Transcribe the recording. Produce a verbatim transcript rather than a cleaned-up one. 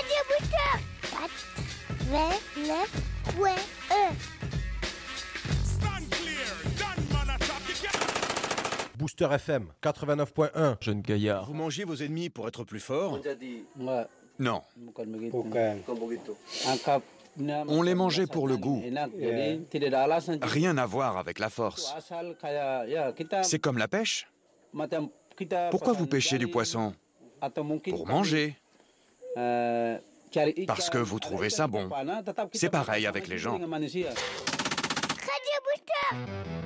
quatre-vingt-neuf point un. Stand clear, gunman attack. Booster F M quatre-vingt-neuf point un. Jeune gaillard. Vous mangez vos ennemis pour être plus fort? Enggak, Non. bukan begitu. Bukan. Bukan begitu. Angkap On les mangeait pour le goût. enak, jadi tidak ada alasan. Rien à voir avec la force. Asal kayak ya kita C'est comme la pêche. macam kita Pourquoi vous pesan pêchez du jari poisson? atau mungkin Pour manger. eh, cari ikan. Parce que vous trouvez ça bon. Pana, tetap kita C'est pareil bersama avec les hidup gens. dengan manusia. Radio Booster.